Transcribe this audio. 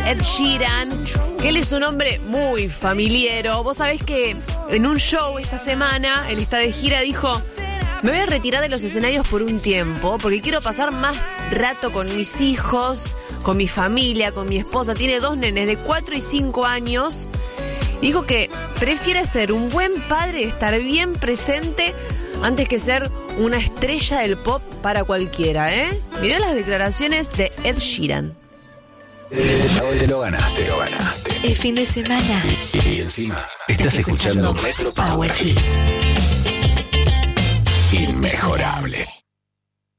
Ed Sheeran, que él es un hombre muy familiero. Vos sabés que en un show esta semana, él está de gira, dijo: me voy a retirar de los escenarios por un tiempo porque quiero pasar más rato con mis hijos, con mi familia, con mi esposa. Tiene 2 nenes de 4 y 5 años. Dijo que prefiere ser un buen padre, estar bien presente, antes que ser una estrella del pop para cualquiera, ¿eh? Mirá las declaraciones de Ed Sheeran. Hoy te lo ganaste. El fin de semana. Y encima estás escuchando Metro Power Hits. Inmejorable.